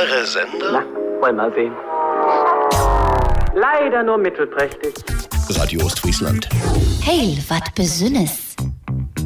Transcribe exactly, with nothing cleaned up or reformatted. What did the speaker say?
Eure Sender? Na, wollen wir sehen. Leider nur mittelprächtig. Radio Ostfriesland. Heil, wat besünnes.